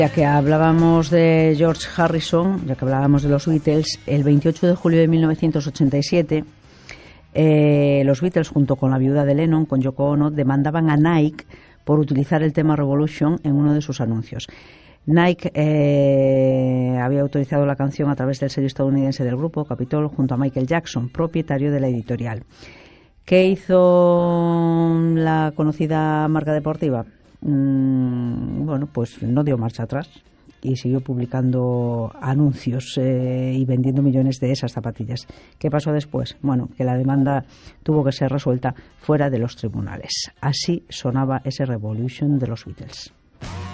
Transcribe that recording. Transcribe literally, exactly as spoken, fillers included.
Ya que hablábamos de George Harrison, ya que hablábamos de los Beatles, el veintiocho de julio de mil novecientos ochenta y siete, eh, los Beatles, junto con la viuda de Lennon, con Yoko Ono, demandaban a Nike por utilizar el tema Revolution en uno de sus anuncios. Nike eh, había autorizado la canción a través del sello estadounidense del grupo, Capitol, junto a Michael Jackson, propietario de la editorial. ¿Qué hizo la conocida marca deportiva? Mm, bueno, pues no dio marcha atrás y siguió publicando anuncios eh, y vendiendo millones de esas zapatillas. ¿Qué pasó después? Bueno, que la demanda tuvo que ser resuelta fuera de los tribunales. Así sonaba ese Revolution de los Beatles.